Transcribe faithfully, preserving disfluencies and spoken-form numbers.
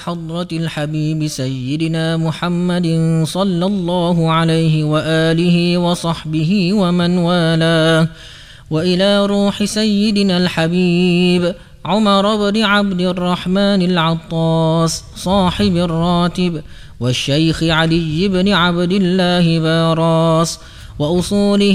حضرة الحبيب سيدنا محمد صلى الله عليه وآله وصحبه ومن والاه، وإلى روح سيدنا الحبيب عمر بن عبد الرحمن العطاس صاحب الراتب، والشيخ علي بن عبد الله باراس، وأصوله